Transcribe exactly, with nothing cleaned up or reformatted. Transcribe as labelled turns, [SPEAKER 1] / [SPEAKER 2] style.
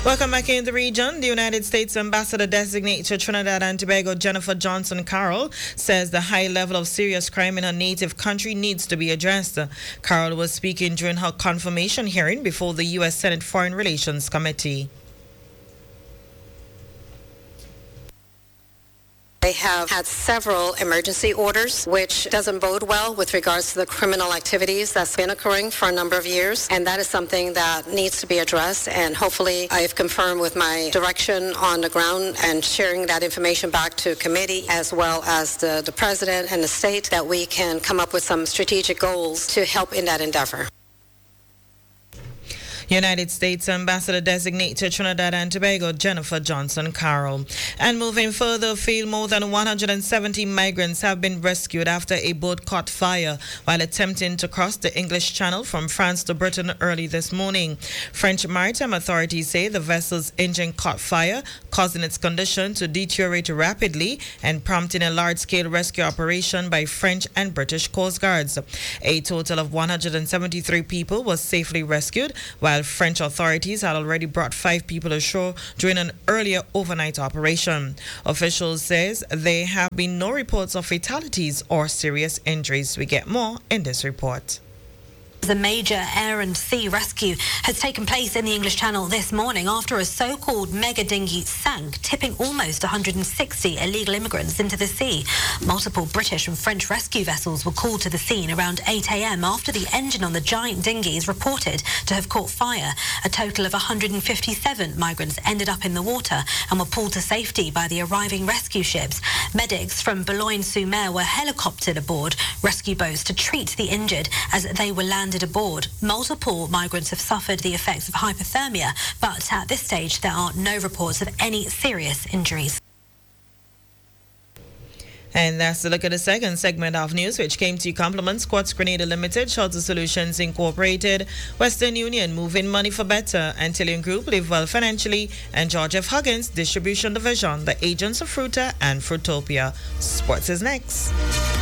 [SPEAKER 1] Welcome back in the region. The United States Ambassador designate to Trinidad and Tobago, Jennifer Johnson Carroll, says the high level of serious crime in her native country needs to be addressed. Carroll was speaking during her confirmation hearing before the U S Senate Foreign Relations Committee.
[SPEAKER 2] They have had several emergency orders, which doesn't bode well with regards to the criminal activities that's been occurring for a number of years. And that is something that needs to be addressed. And hopefully I've confirmed with my direction on the ground and sharing that information back to committee as well as the, the president and the state that we can come up with some strategic goals to help in that endeavor.
[SPEAKER 1] United States Ambassador designate to Trinidad and Tobago, Jennifer Johnson Carroll. And moving further afield, more than one hundred seventy migrants have been rescued after a boat caught fire while attempting to cross the English Channel from France to Britain early this morning. French maritime authorities say the vessel's engine caught fire, causing its condition to deteriorate rapidly and prompting a large-scale rescue operation by French and British Coast Guards. A total of one hundred seventy-three people was safely rescued, while French authorities had already brought five people ashore during an earlier overnight operation. Officials says there have been no reports of fatalities or serious injuries. We get more in this report.
[SPEAKER 3] The major air and sea rescue has taken place in the English Channel this morning after a so-called mega dinghy sank, tipping almost one hundred sixty illegal immigrants into the sea. Multiple British and French rescue vessels were called to the scene around eight a m after the engine on the giant dinghy is reported to have caught fire. A total of one hundred fifty-seven migrants ended up in the water and were pulled to safety by the arriving rescue ships. Medics from Boulogne-sur-Mer were helicoptered aboard rescue boats to treat the injured as they were landed aboard. Multiple migrants have suffered the effects of hypothermia, but at this stage there are no reports of any serious injuries.
[SPEAKER 1] And that's a look at the second segment of news, which came to you compliments Quartz Grenada Limited, Shelter Solutions Incorporated, Western Union, Moving Money for Better, Antillean Group, Live Well Financially, and George F. Huggins, Distribution Division, the agents of Fruta and Fruitopia. Sports is next.